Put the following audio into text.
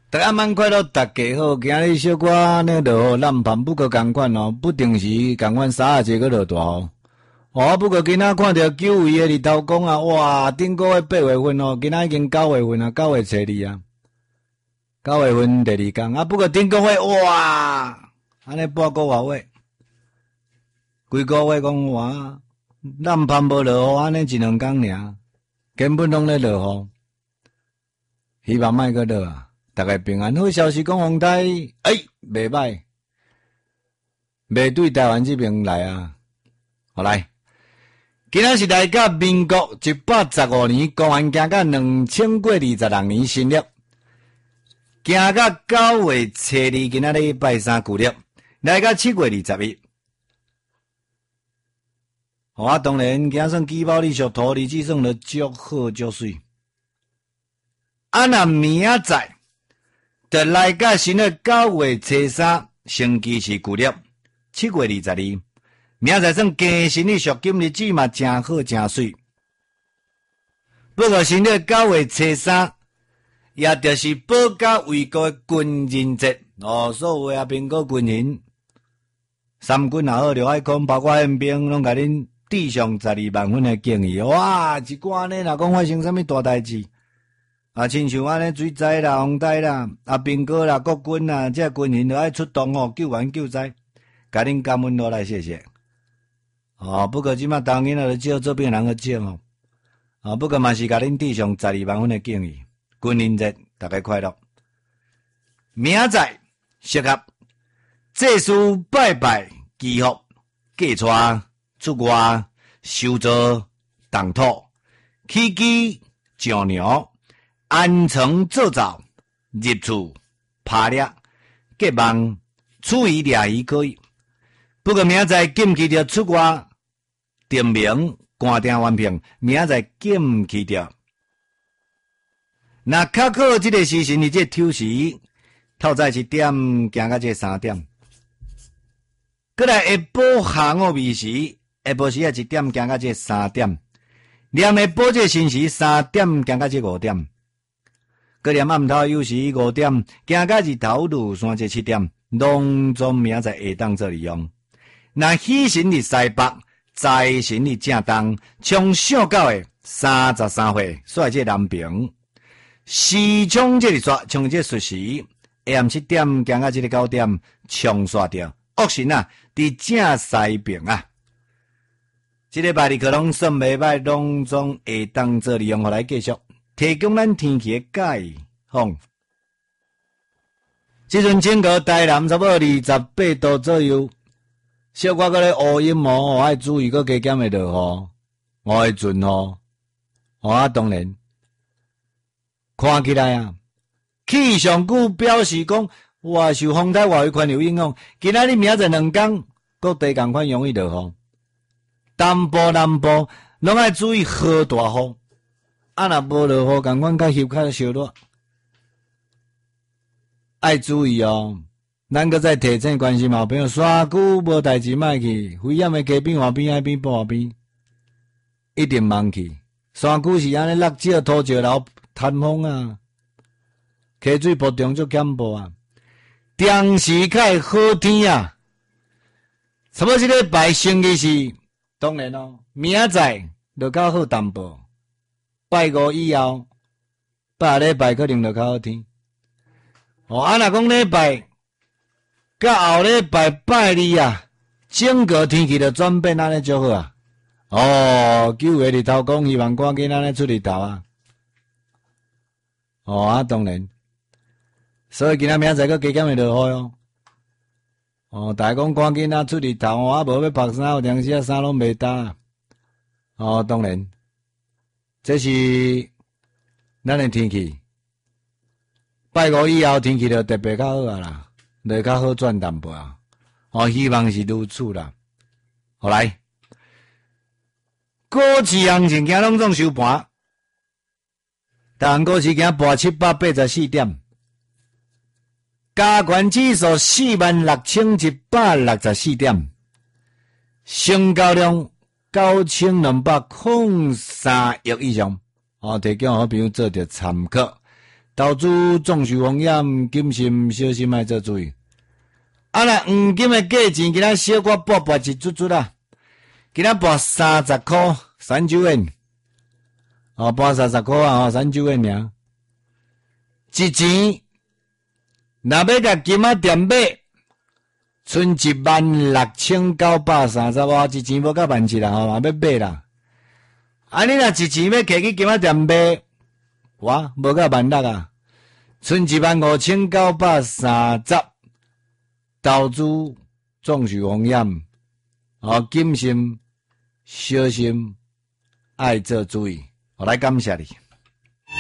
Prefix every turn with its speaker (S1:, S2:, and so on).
S1: 大家晚快乐，大家好。今日小可呢落雨南盘不过同款哦，不定时同款31个落大雨。哦，不过今仔看到久违的日头公啊，哇！顶个月8月份哦，今仔已经9月份啊，9月初2啊，9月份第2天啊。不过顶个月哇，安尼半个月，规个月讲哇，南盘无落雨，安尼1、2天尔，根本拢咧落雨。希望莫个落啊！大家平安。好消息讲风台，袂歹，袂对台湾这边来啊。好来，今仔是来到民国115年，公元行到2026年新历，行到9月初2，今仔日拜3旧历，来到7月21。啊，当然，今算基宝历属土日子算了足好足水。啊，那明仔就来到新的9月初3，星期是旧历7月22。明仔算庚申的属金日子嘛，真好真水。不过新的9月初3，也就是保家卫国的军人节哦，所有的兵国军人，三军也好，刘海空，包括宪兵，拢甲恁致上12万分的敬意。哇，一寡呢，若讲发生啥物大代志？啊，亲像安尼水灾啦、洪灾啦、兵哥啦、国军啦，这军人都爱出动哦，救援救灾，甲恁感恩落来谢谢。哦，不过即马当然啊，少做病人去少哦。啊，不过嘛是甲恁致上12万分的敬意。军人节，大家快乐。明仔适合祭祀拜拜祈福、嫁娶、出外、修造、动土、起鸡、上牛。安床做灶、入厝、拍猎、结网、处鱼掠鱼可以。不过明仔禁去着出外点名关定完评，明仔禁去着。那较好这个时辰是这抽时，透早1点行到这3点，过来下晡下午暝时，下晡时1点行到这3点，连下晡这辰时3点行到这5点。过连暗头有时5点，行到日头落山这7点，拢总明仔下当做利用。那喜神日西北，财神日正东，从上到的33岁，所以这南平。时冲这日刷，从这戌时，下暗7点行到这个9点，冲刷掉。恶神啊，伫正西边啊。这礼拜日课拢算袂歹，拢总下当做利用，互来继续。提供咱天气的解放。即阵整个台南差不多28度左右，小可个咧乌阴霾，爱注意个加减的落雨，我会准哦。啊，当然，看起来啊，气象局表示讲，哇，受风台外围环流影响，今仔日明仔2天，各地同款容易落雨，东部、南部拢爱注意好大雨。啊，若无落雨，共款较翕较烧热，爱注意哦。咱搁再提醒关心嘛，朋友，山区无代志莫去，危险的溪边、河边、海边、坡边，一定莫去。山区是安尼落石、土石流、塌风啊，溪水波动足险怖啊。当时较好天啊，差不多这个拜星期四，当然咯，明仔就较好淡薄。拜5以后，拜礼拜可能就较好天。哦，啊，若讲礼拜，甲后礼拜拜2啊，整个天气就转变安尼就好啊。哦，9月日头讲希望赶紧安尼出日头啊。哦，啊，当然。所以今仔明仔个加减会落雨哦。哦，大家讲赶紧啊出日头，啊无要晒衫，有当时啊衫拢袂搭。哦，当然。这是咱的天气，拜5以后天气就特别较好啊啦，就较好转淡薄啊。哦，希望是如此啦。好来，股市行情今拢总收盘，但股市今盘784点，加权指数46164点，成交量9203亿以上，提供好朋友做着参考。 投资总是风险，谨慎小心爱做注意。啊若黄金的价钱，今仔小可博一chút啦，今仔博30块3周元，哦，博30块啊，3周元尔。一钱，若要甲金仔店买，剩16930哇，一钱无到17000啦，吼，要买啦。啊，你若一钱要摕去金仔店买，哇，无到16000啊，剩15930。投资总是风险，哦，谨慎小心，爱做注意。我来感谢你。